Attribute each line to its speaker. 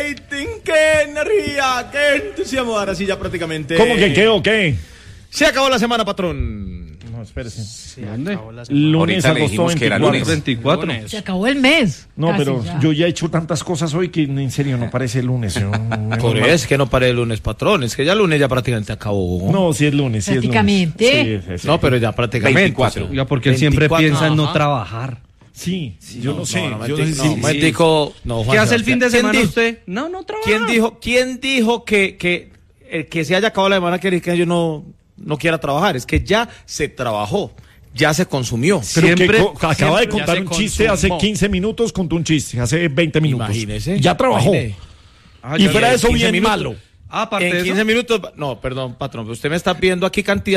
Speaker 1: rating, qué energía, qué entusiasmo. Ahora sí ya prácticamente.
Speaker 2: ¿Cómo que qué o qué?
Speaker 1: Se acabó la semana, patrón.
Speaker 2: No, espérese.
Speaker 3: ¿Dónde?
Speaker 2: Lunes, agosto
Speaker 3: 24.
Speaker 4: Se acabó el mes.
Speaker 2: No,
Speaker 4: casi
Speaker 2: pero
Speaker 4: ya.
Speaker 2: yo ya he hecho tantas cosas hoy que en serio no parece lunes.
Speaker 1: Por eso es que no paré el lunes, patrón. Es que ya el lunes ya prácticamente acabó.
Speaker 2: No, sí es lunes, sí es lunes.
Speaker 4: Prácticamente.
Speaker 2: Sí, sí.
Speaker 1: No, pero ya prácticamente.
Speaker 3: 24.
Speaker 1: Sí.
Speaker 3: Oiga, porque él siempre
Speaker 1: 24,
Speaker 3: piensa en no
Speaker 1: ajá.
Speaker 3: trabajar.
Speaker 2: Sí, yo no sé.
Speaker 1: No,
Speaker 2: Yo no sé si-
Speaker 1: momentico, no, Juan
Speaker 3: ¿Qué hace el fin de
Speaker 1: Sebastián.
Speaker 3: semana
Speaker 1: ¿Quién dijo?
Speaker 3: usted? No trabaja.
Speaker 1: ¿Quién dijo que se haya acabado la semana quiere decir que yo no quiera trabajar? Es que ya se trabajó, ya se consumió.
Speaker 2: Pero que
Speaker 3: Siempre-
Speaker 2: acaba de
Speaker 3: siempre
Speaker 2: contar
Speaker 1: ya
Speaker 2: un
Speaker 1: se
Speaker 2: chiste
Speaker 1: consumó.
Speaker 2: hace 15 minutos, contó un chiste hace 20 minutos.
Speaker 1: Imagínese.
Speaker 2: Ya trabajó.
Speaker 1: Imagine.
Speaker 3: Ah,
Speaker 2: Y
Speaker 3: ya
Speaker 2: fuera de eso
Speaker 1: 15
Speaker 2: bien
Speaker 1: minutos.
Speaker 2: malo.
Speaker 3: Aparte
Speaker 1: En
Speaker 3: de
Speaker 1: 15
Speaker 3: eso.
Speaker 1: minutos, no, perdón, patrón, usted me está pidiendo aquí cantidad